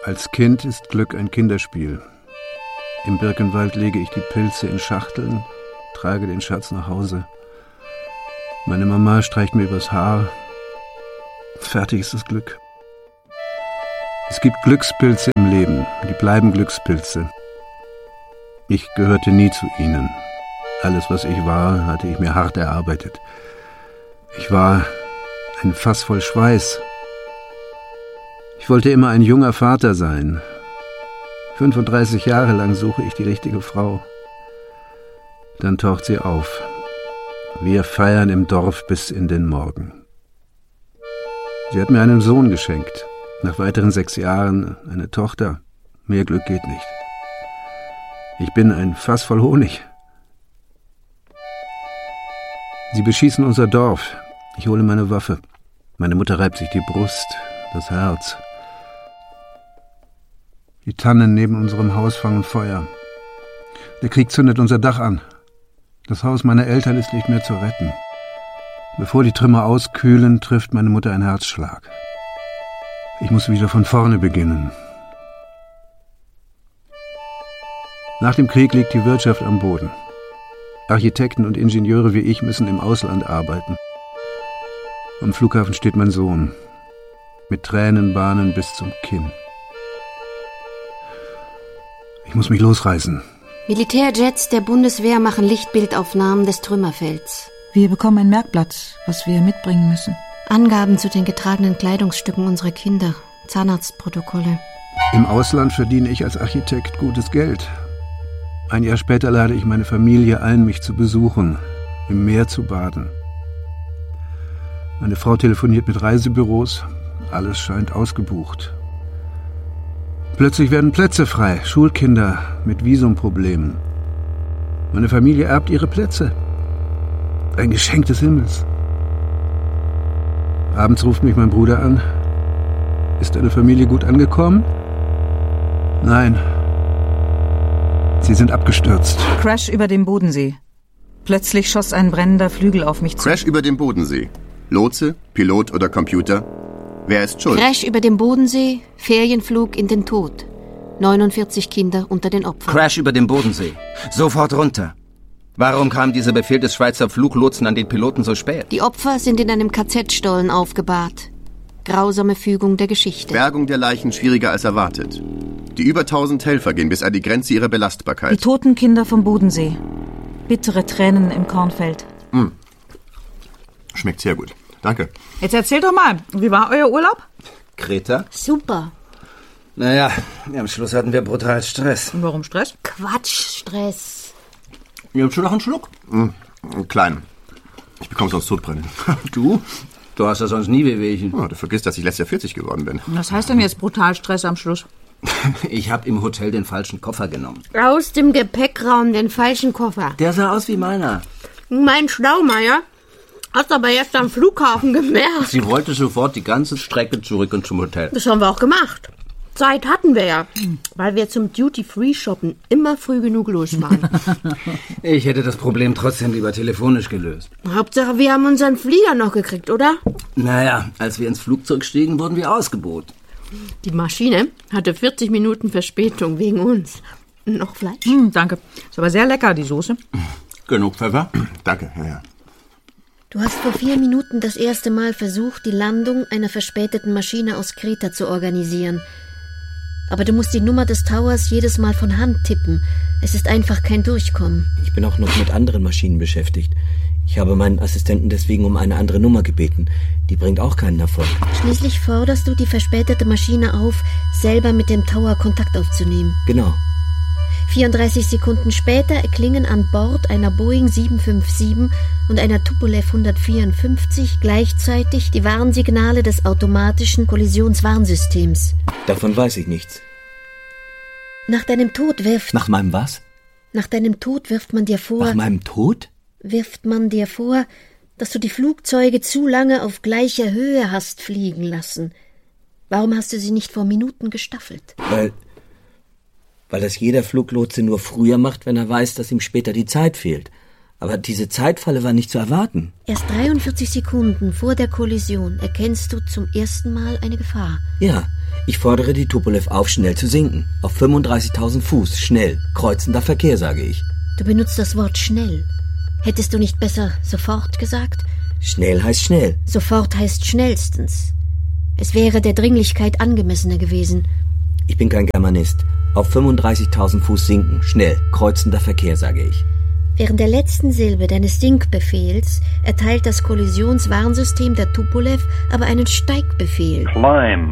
Als Kind ist Glück ein Kinderspiel. Im Birkenwald lege ich die Pilze in Schachteln, trage den Schatz nach Hause. Meine Mama streicht mir übers Haar. Fertig ist das Glück. Es gibt Glückspilze im Leben, die bleiben Glückspilze. Ich gehörte nie zu ihnen. Alles, was ich war, hatte ich mir hart erarbeitet. Ich war ein Fass voll Schweiß. Ich wollte immer ein junger Vater sein. 35 Jahre lang suche ich die richtige Frau. Dann taucht sie auf. Wir feiern im Dorf bis in den Morgen. Sie hat mir einen Sohn geschenkt. Nach weiteren 6 Jahren eine Tochter. Mehr Glück geht nicht. Ich bin ein Fass voll Honig. Sie beschießen unser Dorf. Ich hole meine Waffe. Meine Mutter reibt sich die Brust, das Herz. Die Tannen neben unserem Haus fangen Feuer. Der Krieg zündet unser Dach an. Das Haus meiner Eltern ist nicht mehr zu retten. Bevor die Trümmer auskühlen, trifft meine Mutter einen Herzschlag. Ich muss wieder von vorne beginnen. Nach dem Krieg liegt die Wirtschaft am Boden. Architekten und Ingenieure wie ich müssen im Ausland arbeiten. Am Flughafen steht mein Sohn. Mit Tränenbahnen bis zum Kinn. Ich muss mich losreißen. Militärjets der Bundeswehr machen Lichtbildaufnahmen des Trümmerfelds. Wir bekommen ein Merkblatt, was wir mitbringen müssen. Angaben zu den getragenen Kleidungsstücken unserer Kinder, Zahnarztprotokolle. Im Ausland verdiene ich als Architekt gutes Geld. Ein Jahr später lade ich meine Familie ein, mich zu besuchen, im Meer zu baden. Meine Frau telefoniert mit Reisebüros. Alles scheint ausgebucht. Plötzlich werden Plätze frei, Schulkinder mit Visumproblemen. Meine Familie erbt ihre Plätze. Ein Geschenk des Himmels. Abends ruft mich mein Bruder an. Ist deine Familie gut angekommen? Nein. Sie sind abgestürzt. Crash über dem Bodensee. Plötzlich schoss ein brennender Flügel auf mich zu. Crash über dem Bodensee. Lotse, Pilot oder Computer? Wer ist schuld? Crash über dem Bodensee, Ferienflug in den Tod. 49 Kinder unter den Opfern. Crash über dem Bodensee. Sofort runter. Warum kam dieser Befehl des Schweizer Fluglotsen an den Piloten so spät? Die Opfer sind in einem KZ-Stollen aufgebahrt. Grausame Fügung der Geschichte. Bergung der Leichen schwieriger als erwartet. Die über 1000 Helfer gehen bis an die Grenze ihrer Belastbarkeit. Die toten Kinder vom Bodensee. Bittere Tränen im Kornfeld. Schmeckt sehr gut. Danke. Jetzt erzählt doch mal, wie war euer Urlaub? Kreta? Super. Naja, am Schluss hatten wir brutal Stress. Und warum Stress? Quatsch, Stress. Ihr habt schon noch einen Schluck? Einen kleinen. Ich bekomme sonst Sodbrennen. Du? Du hast ja sonst nie Wehwehchen. Oh, du vergisst, dass ich letztes Jahr 40 geworden bin. Was heißt denn jetzt brutal Stress am Schluss? Ich habe im Hotel den falschen Koffer genommen. Aus dem Gepäckraum den falschen Koffer. Der sah aus wie meiner. Mein Schlaumeier. Hast aber erst am Flughafen gemerkt. Sie wollte sofort die ganze Strecke zurück und zum Hotel. Das haben wir auch gemacht. Zeit hatten wir ja, weil wir zum Duty-Free-Shoppen immer früh genug los waren. Ich hätte das Problem trotzdem lieber telefonisch gelöst. Hauptsache, wir haben unseren Flieger noch gekriegt, oder? Naja, als wir ins Flugzeug stiegen, wurden wir ausgebuht. Die Maschine hatte 40 Minuten Verspätung wegen uns. Noch Fleisch? Danke. Ist aber sehr lecker, die Soße. Genug Pfeffer? Danke, ja. Du hast vor 4 Minuten das erste Mal versucht, die Landung einer verspäteten Maschine aus Kreta zu organisieren. Aber du musst die Nummer des Towers jedes Mal von Hand tippen. Es ist einfach kein Durchkommen. Ich bin auch noch mit anderen Maschinen beschäftigt. Ich habe meinen Assistenten deswegen um eine andere Nummer gebeten. Die bringt auch keinen Erfolg. Schließlich forderst du die verspätete Maschine auf, selber mit dem Tower Kontakt aufzunehmen. Genau. 34 Sekunden später erklingen an Bord einer Boeing 757 und einer Tupolev 154 gleichzeitig die Warnsignale des automatischen Kollisionswarnsystems. Davon weiß ich nichts. Nach deinem Tod wirft... Nach meinem was? Nach deinem Tod wirft man dir vor... Nach meinem Tod? Wirft man dir vor, dass du die Flugzeuge zu lange auf gleicher Höhe hast fliegen lassen. Warum hast du sie nicht vor Minuten gestaffelt? Weil das jeder Fluglotse nur früher macht, wenn er weiß, dass ihm später die Zeit fehlt. Aber diese Zeitfalle war nicht zu erwarten. Erst 43 Sekunden vor der Kollision erkennst du zum ersten Mal eine Gefahr. Ja, Ich fordere die Tupolev auf, schnell zu sinken. Auf 35.000 Fuß, schnell. Kreuzender Verkehr, sage ich. Du benutzt das Wort schnell. Hättest du nicht besser sofort gesagt? Schnell heißt schnell. Sofort heißt schnellstens. Es wäre der Dringlichkeit angemessener gewesen. Ich bin kein Germanist. Auf 35.000 Fuß sinken, schnell. Kreuzender Verkehr, sage ich. Während der letzten Silbe deines Sinkbefehls erteilt das Kollisionswarnsystem der Tupolev aber einen Steigbefehl. Climb.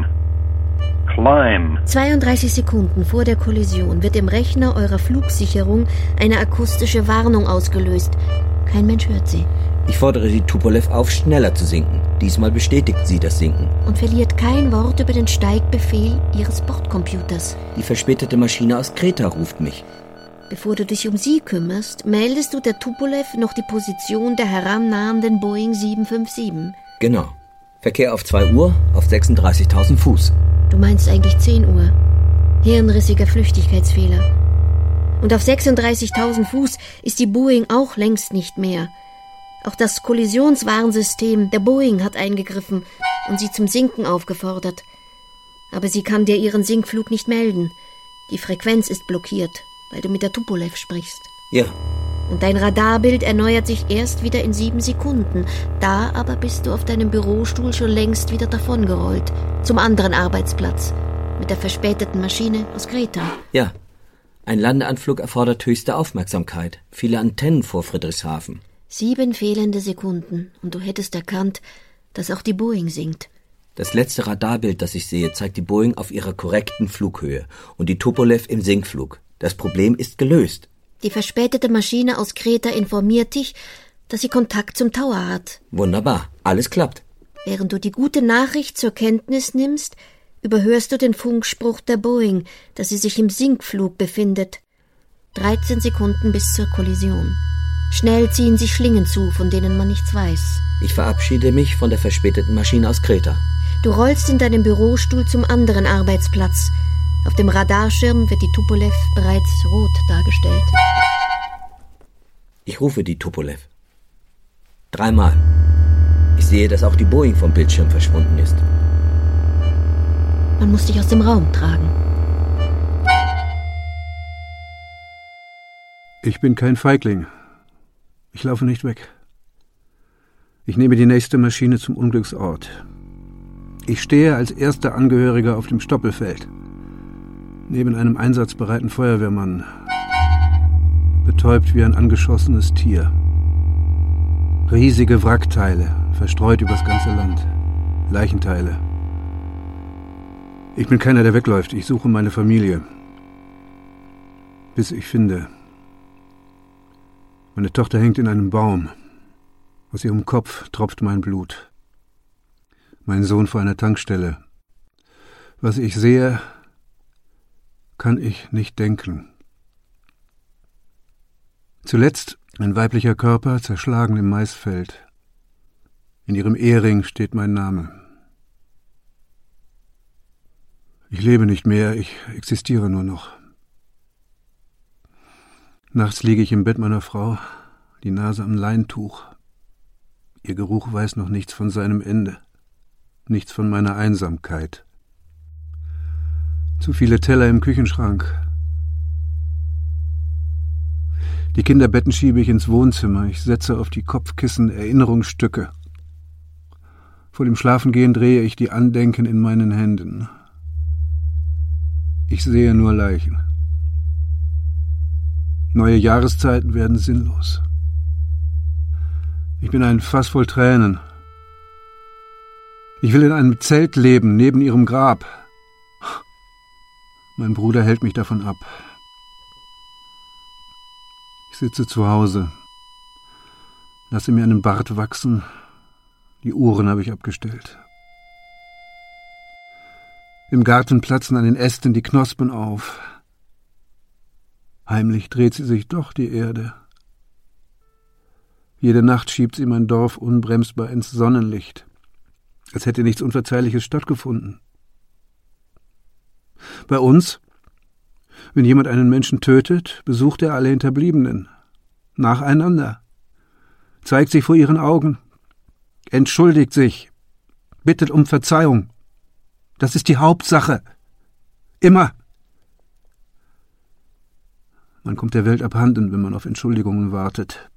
32 Sekunden vor der Kollision wird im Rechner eurer Flugsicherung eine akustische Warnung ausgelöst. Kein Mensch hört sie. Ich fordere die Tupolev auf, schneller zu sinken. Diesmal bestätigt sie das Sinken. Und verliert kein Wort über den Steigbefehl ihres Bordcomputers. Die verspätete Maschine aus Kreta ruft mich. Bevor du dich um sie kümmerst, meldest du der Tupolev noch die Position der herannahenden Boeing 757. Genau. Verkehr auf 2 Uhr, auf 36.000 Fuß. Du meinst eigentlich 10 Uhr. Hirnrissiger Flüchtigkeitsfehler. Und auf 36.000 Fuß ist die Boeing auch längst nicht mehr. Auch das Kollisionswarnsystem der Boeing hat eingegriffen und sie zum Sinken aufgefordert. Aber sie kann dir ihren Sinkflug nicht melden. Die Frequenz ist blockiert, weil du mit der Tupolev sprichst. Ja. Und dein Radarbild erneuert sich erst wieder in 7 Sekunden. Da aber bist du auf deinem Bürostuhl schon längst wieder davongerollt. Zum anderen Arbeitsplatz. Mit der verspäteten Maschine aus Kreta. Ja. Ein Landeanflug erfordert höchste Aufmerksamkeit. Viele Antennen vor Friedrichshafen. 7 fehlende Sekunden. Und du hättest erkannt, dass auch die Boeing sinkt. Das letzte Radarbild, das ich sehe, zeigt die Boeing auf ihrer korrekten Flughöhe. Und die Tupolev im Sinkflug. Das Problem ist gelöst. Die verspätete Maschine aus Kreta informiert dich, dass sie Kontakt zum Tower hat. Wunderbar, alles klappt. Während du die gute Nachricht zur Kenntnis nimmst, überhörst du den Funkspruch der Boeing, dass sie sich im Sinkflug befindet. 13 Sekunden bis zur Kollision. Schnell ziehen sich Schlingen zu, von denen man nichts weiß. Ich verabschiede mich von der verspäteten Maschine aus Kreta. Du rollst in deinem Bürostuhl zum anderen Arbeitsplatz. Auf dem Radarschirm wird die Tupolev bereits rot dargestellt. Ich rufe die Tupolev. 3 Mal. Ich sehe, dass auch die Boeing vom Bildschirm verschwunden ist. Man muss dich aus dem Raum tragen. Ich bin kein Feigling. Ich laufe nicht weg. Ich nehme die nächste Maschine zum Unglücksort. Ich stehe als erster Angehöriger auf dem Stoppelfeld. Neben einem einsatzbereiten Feuerwehrmann, betäubt wie ein angeschossenes Tier. Riesige Wrackteile, verstreut übers ganze Land. Leichenteile. Ich bin keiner, der wegläuft. Ich suche meine Familie. Bis ich finde. Meine Tochter hängt in einem Baum. Aus ihrem Kopf tropft mein Blut. Mein Sohn vor einer Tankstelle. Was ich sehe, kann ich nicht denken. Zuletzt ein weiblicher Körper, zerschlagen im Maisfeld. In ihrem Ehering steht mein Name. Ich lebe nicht mehr, ich existiere nur noch. Nachts liege ich im Bett meiner Frau, die Nase am Leintuch. Ihr Geruch weiß noch nichts von seinem Ende, nichts von meiner Einsamkeit. Zu viele Teller im Küchenschrank. Die Kinderbetten schiebe ich ins Wohnzimmer. Ich setze auf die Kopfkissen Erinnerungsstücke. Vor dem Schlafengehen drehe ich die Andenken in meinen Händen. Ich sehe nur Leichen. Neue Jahreszeiten werden sinnlos. Ich bin ein Fass voll Tränen. Ich will in einem Zelt leben, neben ihrem Grab. Mein Bruder hält mich davon ab. Ich sitze zu Hause, lasse mir einen Bart wachsen, die Uhren habe ich abgestellt. Im Garten platzen an den Ästen die Knospen auf. Heimlich dreht sie sich doch, die Erde. Jede Nacht schiebt sie mein Dorf unbremsbar ins Sonnenlicht, als hätte nichts Unverzeihliches stattgefunden. Bei uns, wenn jemand einen Menschen tötet, besucht er alle Hinterbliebenen, nacheinander, zeigt sich vor ihren Augen, entschuldigt sich, bittet um Verzeihung. Das ist die Hauptsache. Immer. Man kommt der Welt abhanden, wenn man auf Entschuldigungen wartet.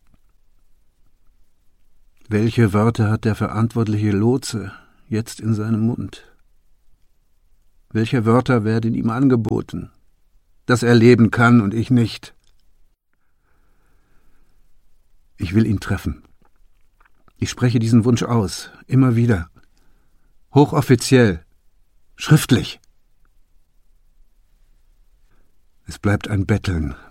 Welche Wörter hat der verantwortliche Lotse jetzt in seinem Mund? Welche Wörter werden ihm angeboten, dass er leben kann und ich nicht? Ich will ihn treffen. Ich spreche diesen Wunsch aus, immer wieder. Hochoffiziell, schriftlich. Es bleibt ein Betteln,